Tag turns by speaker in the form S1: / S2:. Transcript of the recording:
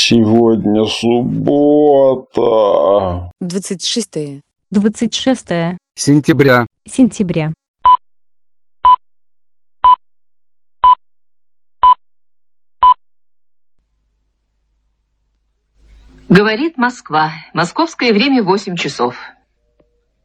S1: Сегодня суббота.
S2: 26
S3: сентября.
S4: Говорит Москва. Московское время 8 часов.